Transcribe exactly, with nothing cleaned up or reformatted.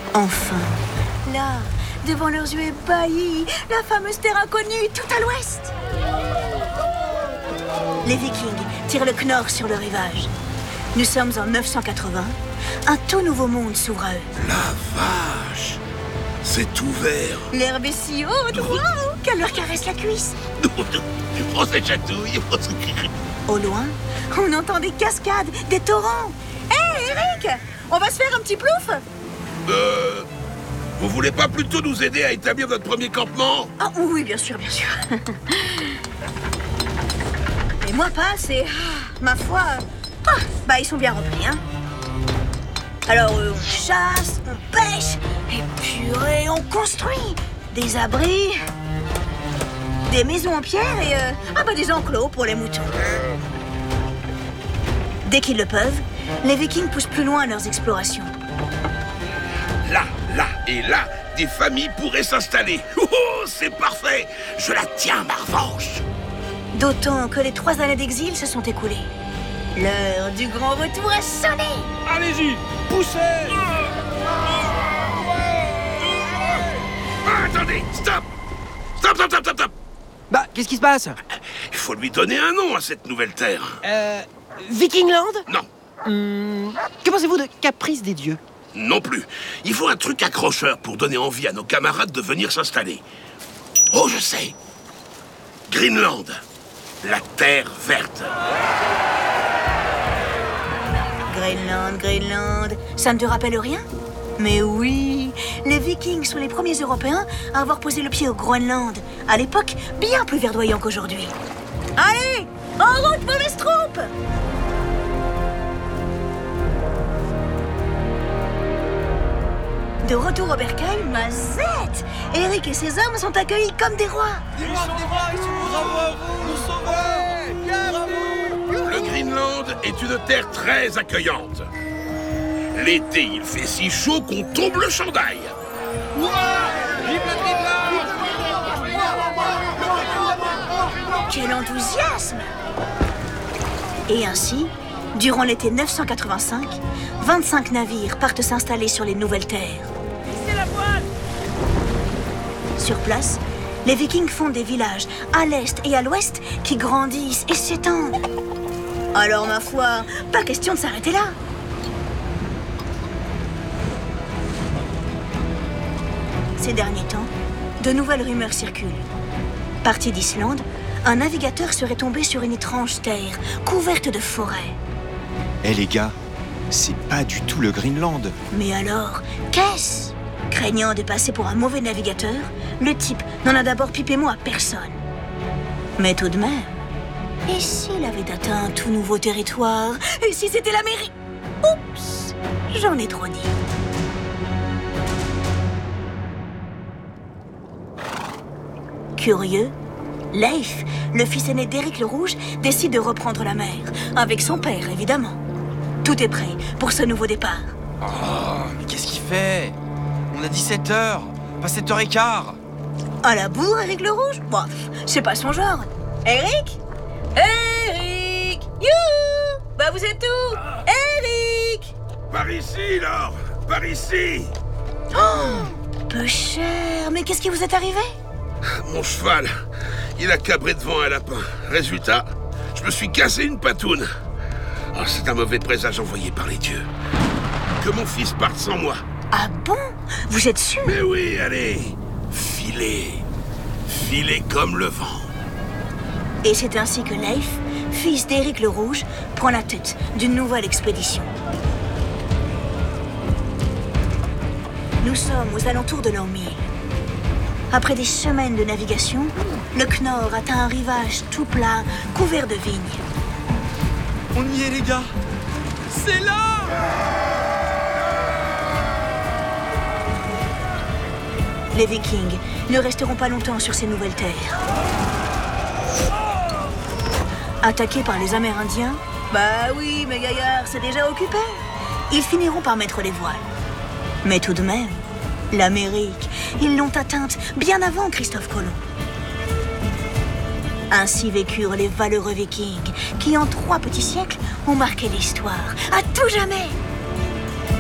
Enfin, là, devant leurs yeux ébahis, la fameuse terre inconnue tout à l'ouest. Les Vikings tirent le Knorr sur le rivage. Nous sommes en neuf cent quatre-vingts. Un tout nouveau monde s'ouvre à eux. La vache! C'est ouvert. L'herbe est si haute, wow, qu'elle leur caresse la cuisse. Oh, cette chatouille. Au loin, on entend des cascades, des torrents. Hé, hey, Eric, on va se faire un petit plouf? Euh... Vous voulez pas plutôt nous aider à établir notre premier campement? Ah oui, bien sûr, bien sûr. Et moi pas, c'est... Ma foi... Ah, bah, ils sont bien remplis, hein. Alors, euh, on chasse, on pêche, et purée, on construit des abris, des maisons en pierre et euh, ah bah, des enclos pour les moutons. Dès qu'ils le peuvent, les Vikings poussent plus loin leurs explorations. Là, là et là, des familles pourraient s'installer. Oh, oh, c'est parfait. Je la tiens, ma revanche. D'autant que les trois années d'exil se sont écoulées. L'heure du grand retour a sonné. Allez-y, poussez! Ah, attendez, stop! Stop, stop, stop, stop, stop! Bah, qu'est-ce qui se passe? Il faut lui donner un nom à cette nouvelle terre. Euh... Vikingland? Non, Hum, que pensez-vous de Caprice des dieux? non plus. Il faut un truc accrocheur pour donner envie à nos camarades de venir s'installer. Oh, je sais. Greenland, la terre verte. Greenland, Greenland, ça ne te rappelle rien? Mais oui, les Vikings sont les premiers Européens à avoir posé le pied au Groenland, à l'époque bien plus verdoyant qu'aujourd'hui. Allez, en route pour les troupes! De retour au bercail, mazette! Eric et ses hommes sont accueillis comme des rois. Des rois, des rois, ils sont bravo à vous, nous sauvons! Le Greenland est une terre très accueillante. L'été, il fait si chaud qu'on tombe le chandail. Vive le Greenland! Quel enthousiasme! Et ainsi, durant l'été neuf cent quatre-vingt-cinq, vingt-cinq navires partent s'installer sur les nouvelles terres. Sur place, les Vikings fondent des villages à l'est et à l'ouest qui grandissent et s'étendent. Alors, ma foi, pas question de s'arrêter là. Ces derniers temps, de nouvelles rumeurs circulent. Parti d'Islande, un navigateur serait tombé sur une étrange terre couverte de forêts. Eh les gars, c'est pas du tout le Greenland. Mais alors, qu'est-ce? Craignant de passer pour un mauvais navigateur, le type n'en a d'abord pipé mot à personne. Mais tout de même, et s'il avait atteint un tout nouveau territoire? Et si c'était l'Amérique? Oups, j'en ai trop dit. Curieux, Leif, le fils aîné d'Éric le Rouge, décide de reprendre la mer, avec son père évidemment. Tout est prêt pour ce nouveau départ. Oh, mais qu'est-ce qu'il fait? On a dix-sept heures, pas sept heures quinze. À la bourre, Éric le Rouge? Bon, c'est pas son genre. Éric? Éric! Youhou! Bah vous êtes où? Éric! Par ici, Laure! Par ici! Oh! Peu cher, mais qu'est-ce qui vous est arrivé? Mon cheval, il a cabré devant un lapin. Résultat, je me suis cassé une patoune. Oh, c'est un mauvais présage envoyé par les dieux. Que mon fils parte sans moi. Ah bon? Vous êtes sûr? Mais oui, allez, filez. Filez comme le vent. Et c'est ainsi que Leif, fils d'Éric le Rouge, prend la tête d'une nouvelle expédition. Nous sommes aux alentours de l'an mille. Après des semaines de navigation, le Knorr atteint un rivage tout plat, couvert de vignes. On y est les gars. C'est là. Les Vikings ne resteront pas longtemps sur ces nouvelles terres. Attaqués par les Amérindiens? Bah oui, mes gaillards, c'est déjà occupé. Ils finiront par mettre les voiles. Mais tout de même, l'Amérique, ils l'ont atteinte bien avant Christophe Colomb. Ainsi vécurent les valeureux Vikings qui, en trois petits siècles, ont marqué l'histoire à tout jamais.